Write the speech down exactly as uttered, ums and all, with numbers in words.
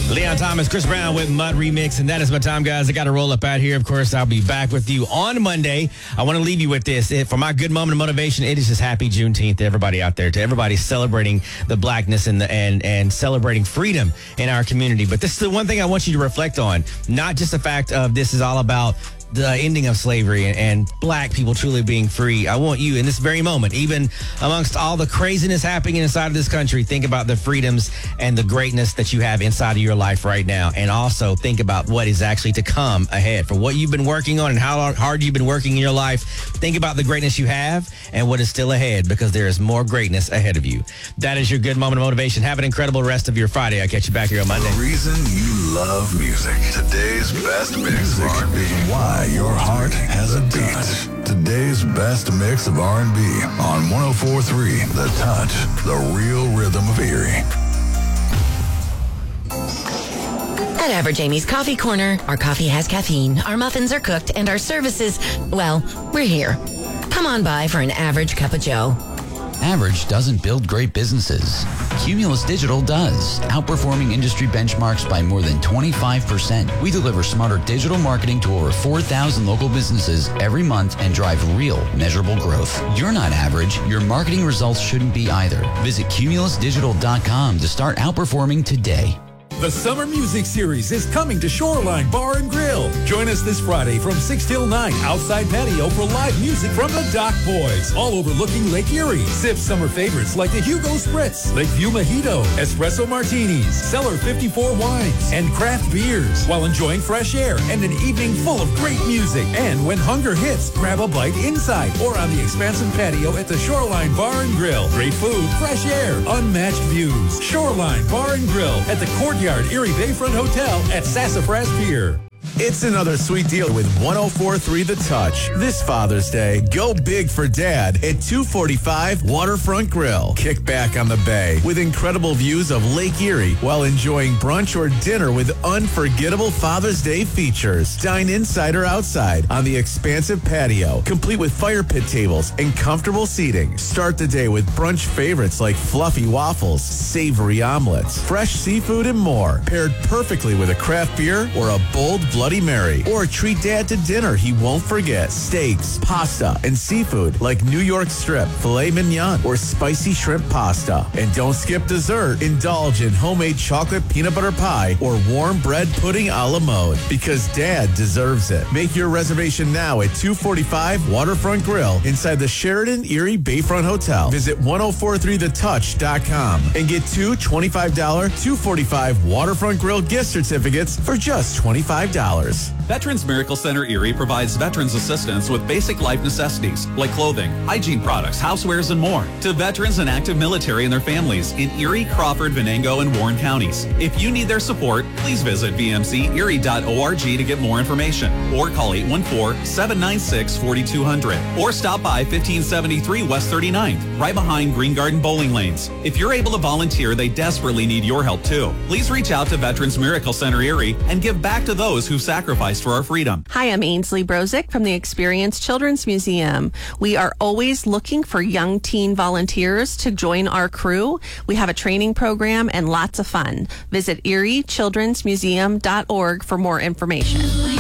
Leon Thomas, Chris Brown with Mud Remix, and that is my time, guys. I got to roll up out here. Of course, I'll be back with you on Monday. I want to leave you with this. It, for my good moment of motivation, it is just happy Juneteenth to everybody out there, to everybody celebrating the blackness and the, and and celebrating freedom in our community. But this is the one thing I want you to reflect on, not just the fact of this is all about the ending of slavery and, and black people truly being free. I want you in this very moment, even amongst all the craziness happening inside of this country, think about the freedoms and the greatness that you have inside of your life right now. And also think about what is actually to come ahead for what you've been working on and how hard you've been working in your life. Think about the greatness you have and what is still ahead, because there is more greatness ahead of you. That is your good moment of motivation. Have an incredible rest of your Friday. I'll catch you back here on Monday. The reason you love music. Today's best mix of R and B. Why your heart has a beat. Today's best mix of R and B on one oh four point three The Touch, the real rhythm of Erie. At Average Amy's Coffee Corner, our coffee has caffeine, our muffins are cooked, and our services, well, we're here. Come on by for an average cup of joe. Average doesn't build great businesses. Cumulus Digital does, outperforming industry benchmarks by more than twenty-five percent. We deliver smarter digital marketing to over four thousand local businesses every month and drive real, measurable growth. You're not average. Your marketing results shouldn't be either. Visit cumulus digital dot com to start outperforming today. The Summer Music Series is coming to Shoreline Bar and Grill. Join us this Friday from six till nine outside patio for live music from the Dock Boys, all overlooking Lake Erie. Sip summer favorites like the Hugo Spritz, Lakeview Mojito, Espresso Martinis, Cellar fifty-four wines, and craft beers, while enjoying fresh air and an evening full of great music. And when hunger hits, grab a bite inside or on the expansive patio at the Shoreline Bar and Grill. Great food, fresh air, unmatched views. Shoreline Bar and Grill at the Courtyard Erie Bayfront Hotel at Sassafras Pier. It's another sweet deal with one oh four point three The Touch. This Father's Day, go big for Dad at two forty-five Waterfront Grill. Kick back on the bay with incredible views of Lake Erie while enjoying brunch or dinner with unforgettable Father's Day features. Dine inside or outside on the expansive patio, complete with fire pit tables and comfortable seating. Start the day with brunch favorites like fluffy waffles, savory omelets, fresh seafood, and more, paired perfectly with a craft beer or a bold Bloody Mary. Or treat Dad to dinner he won't forget. Steaks, pasta, and seafood like New York strip, filet mignon, or spicy shrimp pasta. And don't skip dessert. Indulge in homemade chocolate peanut butter pie or warm bread pudding a la mode, because Dad deserves it. Make your reservation now at two forty-five Waterfront Grill inside the Sheridan Erie Bayfront Hotel. Visit one oh four point three the touch dot com and get two twenty-five dollars two forty-five Waterfront Grill gift certificates for just twenty-five dollars. Veterans Miracle Center Erie provides veterans assistance with basic life necessities like clothing, hygiene products, housewares, and more to veterans and active military and their families in Erie, Crawford, Venango, and Warren counties. If you need their support, please visit v m c erie dot org to get more information, or call eight one four, seven nine six, four two zero zero, or stop by fifteen seventy-three West thirty-ninth, right behind Green Garden Bowling Lanes. If you're able to volunteer, they desperately need your help too. Please reach out to Veterans Miracle Center Erie and give back to those who sacrificed for our freedom. Hi, I'm Ainsley Brozick from the Experience Children's Museum. We are always looking for young teen volunteers to join our crew. We have a training program and lots of fun. Visit erie children's museum dot org for more information.